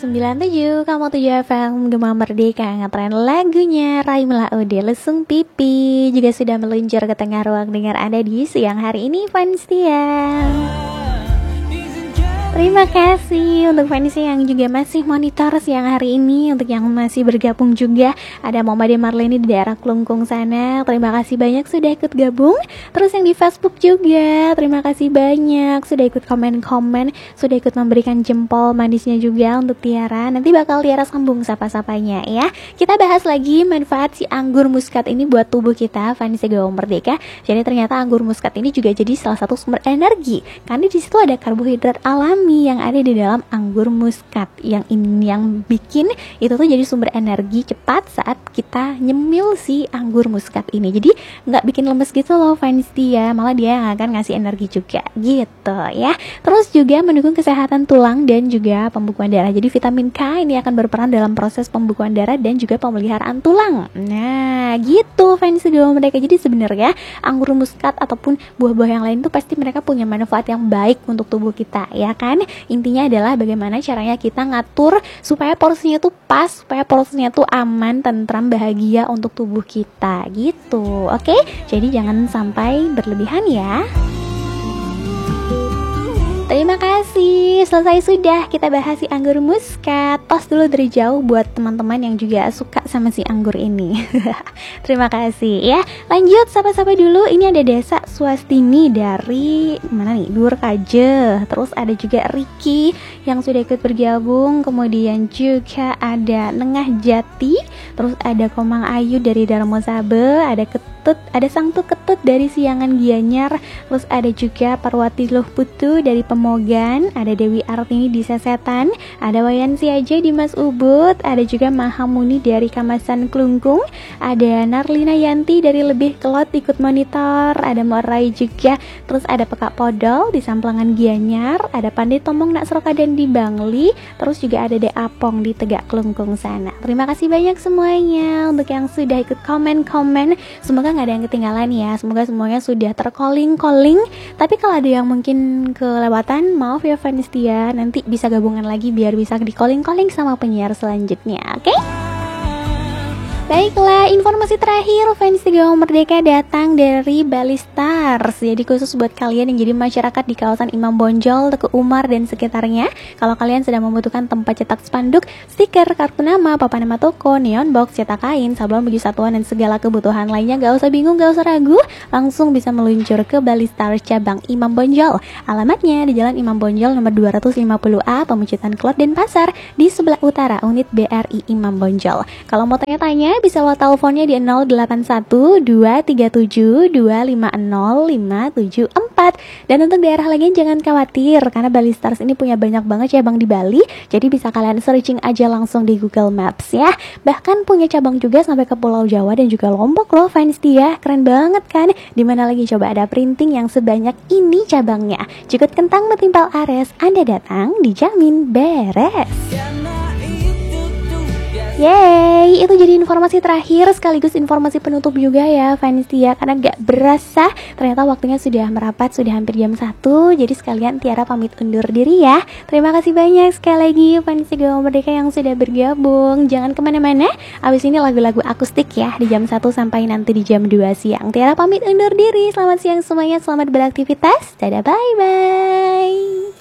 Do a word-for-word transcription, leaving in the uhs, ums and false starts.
sembilan tujuh koma tujuh F M Gema Merdeka, ngetren lagunya Raimlah Ode Lesung Pipi juga sudah meluncur ke tengah ruang dengar Anda di siang hari ini, fans tiang. Terima kasih untuk fans yang juga masih monitor siang hari ini. Untuk yang masih bergabung juga, ada Momade Marleni di daerah Klungkung sana. Terima kasih banyak sudah ikut gabung. Terus yang di Facebook juga, terima kasih banyak sudah ikut komen-komen, sudah ikut memberikan jempol manisnya juga untuk Tiara. Nanti bakal Tiara sambung sapa-sapanya ya. Kita bahas lagi manfaat si anggur muskat ini buat tubuh kita, fans Gema Merdeka. Jadi ternyata anggur muskat ini juga jadi salah satu sumber energi, karena di situ ada karbohidrat alami yang ada di dalam anggur muskat yang ini yang bikin itu tuh jadi sumber energi cepat saat kita nyemil si anggur muskat ini. Jadi nggak bikin lemes gitu loh fans dia, malah dia yang akan ngasih energi juga gitu ya. Terus juga mendukung kesehatan tulang dan juga pembekuan darah. Jadi vitamin K ini akan berperan dalam proses pembekuan darah dan juga pemeliharaan tulang. Nah gitu fans Gema Merdeka. Jadi sebenarnya anggur muskat ataupun buah-buah yang lain tuh pasti mereka punya manfaat yang baik untuk tubuh kita ya kan. Intinya adalah bagaimana caranya kita ngatur supaya porsinya tuh pas, supaya porsinya tuh aman, tentram, bahagia untuk tubuh kita gitu. Oke, jadi jangan sampai berlebihan ya. Terima kasih, selesai sudah kita bahas si anggur muskat. Tos dulu dari jauh buat teman-teman yang juga suka sama si anggur ini. Terima kasih ya. Lanjut sapa-sapa dulu. Ini ada Desa Swastini dari mana nih? Durkaje. Terus ada juga Ricky yang sudah ikut bergabung. Kemudian juga ada Nengah Jati. Terus ada Komang Ayu dari Darmo Sabe. Ada Ketut, ada Sangtu Ketut dari Siangan Gianyar. Terus ada juga Parwati Luh Putu dari Pemogan, ada Dewi Artini di Sesetan, ada Wayan Siaja di Mas Ubud, ada juga Mahamuni dari Kamasan Klungkung, ada Narlina Yanti dari Lebih Kelot ikut monitor, ada Morai juga, terus ada Pekak Podol di Samplangan Gianyar, ada Pandai Tomong Nak Serokadan di Bangli, terus juga ada De Apong di Tegak Klungkung sana. Terima kasih banyak semuanya untuk yang sudah ikut komen-komen. Semoga nggak ada yang ketinggalan ya, semoga semuanya sudah tercalling-calling. Tapi kalau ada yang mungkin kelewatan, maaf ya fans dia, nanti bisa gabungan lagi biar bisa di calling-calling sama penyiar selanjutnya, oke? Okay? Baiklah, informasi terakhir fans Gema Merdeka datang dari Bali Stars. Jadi khusus buat kalian yang jadi masyarakat di kawasan Imam Bonjol, Teguh Umar dan sekitarnya. Kalau kalian sedang membutuhkan tempat cetak spanduk, stiker, kartu nama, papan nama toko, neon box, cetak kain, sablon baju satuan dan segala kebutuhan lainnya, gak usah bingung, gak usah ragu, langsung bisa meluncur ke Bali Stars cabang Imam Bonjol. Alamatnya di Jalan Imam Bonjol nomor dua ratus lima puluh A, Pemucitan Klot dan Pasar, di sebelah utara unit B R I Imam Bonjol. Kalau mau tanya-tanya bisa lo teleponnya di nol delapan satu dua tiga tujuh dua lima nol lima tujuh empat. Dan untuk daerah lainnya jangan khawatir, karena Bali Stars ini punya banyak banget cabang di Bali. Jadi bisa kalian searching aja langsung di Google Maps ya. Bahkan punya cabang juga sampai ke Pulau Jawa dan juga Lombok loh fans dia. Keren banget kan? Dimana lagi coba ada printing yang sebanyak ini cabangnya. Jukut kentang metimpal ares, Anda datang dijamin beres. Yeay, itu jadi informasi terakhir sekaligus informasi penutup juga ya fans Tia. Karena gak berasa ternyata waktunya sudah merapat, sudah hampir jam satu. Jadi sekalian Tiara pamit undur diri ya. Terima kasih banyak sekali lagi fans Gema Merdeka yang sudah bergabung. Jangan kemana-mana, abis ini lagu-lagu akustik ya di jam satu sampai nanti di jam dua siang. Tiara pamit undur diri, selamat siang semuanya, selamat beraktivitas. Dadah, bye-bye.